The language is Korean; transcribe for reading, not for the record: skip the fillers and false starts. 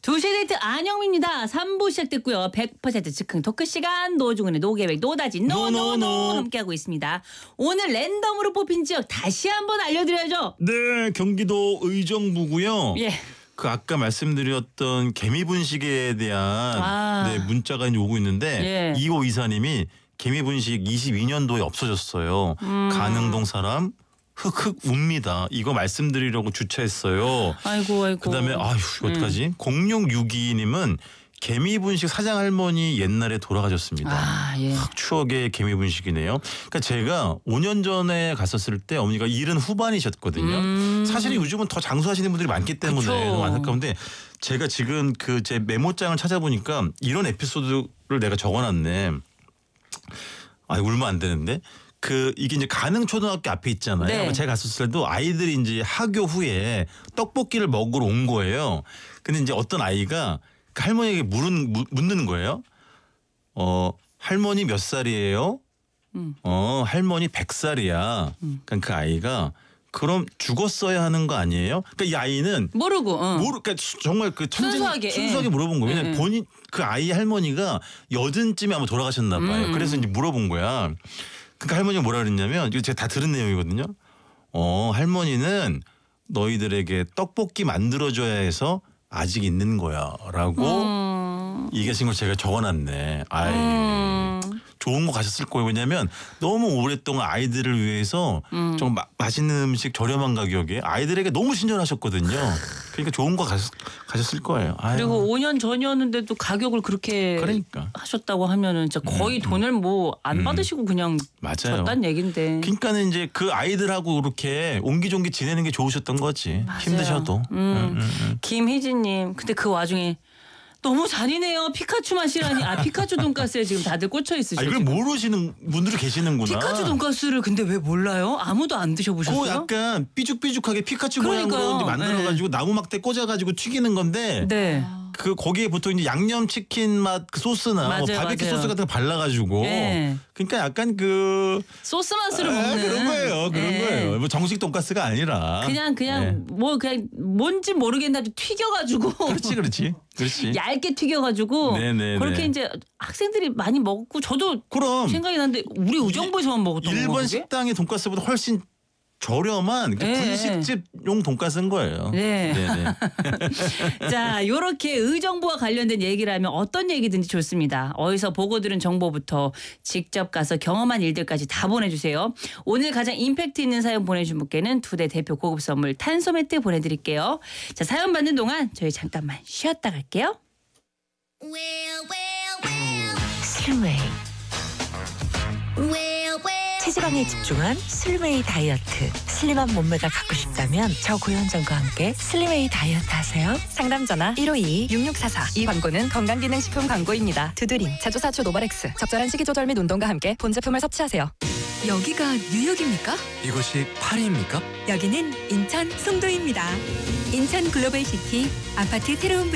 2시 데이트 안영미입니다. 3부 시작됐고요. 100% 즉흥 토크 시간 노중훈의 노계획 노다지 노노노 함께하고 있습니다. 오늘 랜덤으로 뽑힌 지역 다시 한번 알려드려야죠. 네, 경기도 의정부고요. 예. 그 아까 말씀드렸던 개미분식에 대한 네, 문자가 이제 오고 있는데 예. 2호 이사님이 개미분식 22년도에 없어졌어요. 가능동 사람 흑흑 웁니다. 이거 말씀드리려고 주최했어요. 아이고. 그다음에 아휴 어떡하지? 0662님은 개미분식 사장 할머니 옛날에 돌아가셨습니다. 예. 추억의 개미분식이네요. 그러니까 제가 5년 전에 갔었을 때 어머니가 70 후반이셨거든요. 사실 요즘은 더 장수하시는 분들이 많기 때문에 너무 안타까운데 제가 지금 그 제 메모장을 찾아보니까 이런 에피소드를 내가 적어놨네. 울면 안 되는데. 이게 이제 가능초등학교 앞에 있잖아요. 네. 제가 갔었을 때도 아이들이 이제 학교 후에 떡볶이를 먹으러 온 거예요. 근데 이제 어떤 아이가 그 할머니에게 묻는 거예요. 할머니 몇 살이에요? 할머니 100살이야. 그러니까 그 아이가 그럼 죽었어야 하는 거 아니에요? 그러니까 이 아이는 그러니까 정말 그 순수하게 물어본 거예요. 왜냐면 본인 그 아이 할머니가 80쯤에 아마 돌아가셨나 봐요. 그래서 이제 물어본 거야. 그러니까 할머니가 뭐라 그랬냐면 이거 제가 다 들은 내용이거든요. 할머니는 너희들에게 떡볶이 만들어줘야 해서 아직 있는 거야라고 얘기하신 걸 제가 적어놨네. 좋은 거 가셨을 거예요. 왜냐하면 너무 오랫동안 아이들을 위해서 좀 맛있는 음식 저렴한 가격에 아이들에게 너무 친절하셨거든요. 그러니까 좋은 거 가셨을 거예요. 그리고 5년 전이었는데도 가격을 그렇게 하셨다고 하면은 진짜 거의 돈을 뭐 안 받으시고 그냥 줬단 얘긴데. 그러니까는 이제 그 아이들하고 이렇게 옹기종기 지내는 게 좋으셨던 거지. 맞아요. 힘드셔도. 김희진님, 근데 그 와중에. 너무 잔인해요. 피카츄 맛이라니. 피카츄 돈가스에 지금 다들 꽂혀 있으시죠. 이걸 모르시는 분들이 계시는구나. 피카츄 돈가스를 근데 왜 몰라요? 아무도 안 드셔보셨어요? 그거 약간 삐죽삐죽하게 피카츄 모양으로 만들어가지고 나무 막대 꽂아가지고 튀기는 건데. 네. 거기에 보통 이제 양념 치킨 맛 그 소스나 바베큐 소스 같은 거 발라가지고. 그러니까 약간 소스 맛으로 먹는 그런 거예요. 뭐 정식 돈가스가 아니라. 그냥 그냥 뭔지 모르겠는데 튀겨가지고. 그렇지. 얇게 튀겨가지고 그렇게 이제 학생들이 많이 먹고 저도 생각이 나는데 우리 의정부에서만 먹었던 거예요. 일본 식당의 돈가스보다 훨씬 저렴한 분식집용 돈가스인 거예요. 네네. 자, 요렇게 의정부와 관련된 얘기를 하면 어떤 얘기든지 좋습니다. 어디서 보고 들은 정보부터 직접 가서 경험한 일들까지 다 보내주세요. 오늘 가장 임팩트 있는 사연 보내준 분께는 2대 대표 고급 선물 탄소 매트 보내드릴게요. 자, 사연 받는 동안 저희 잠깐만 쉬었다 갈게요. 슬메이 체지방에 집중한 슬메이 다이어트. 슬림한 몸매가 갖고 싶다면 저고현정과 함께 슬림웨이 다이어트 하세요. 상담 전화 1522-6644. 이 광고는 건강기능식품 광고입니다. 두드림, 자조사초 노바렉스. 적절한 식이조절 및 운동과 함께 본 제품을 섭취하세요. 여기가 뉴욕입니까? 이곳이 파리입니까? 여기는 인천 송도입니다. 인천 글로벌시티 아파트 새로운